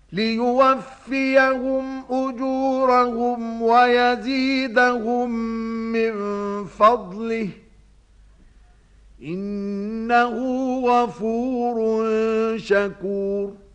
ليوفيهم أجورهم ويزيدهم من فضله إنه غفور شكور.